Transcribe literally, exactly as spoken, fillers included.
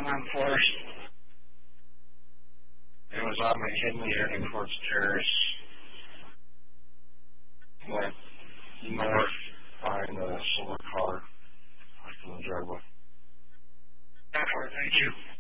on Forest. It was on McKinley heading towards Terrace. Went north behind the silver car. I can driveway. Thank you.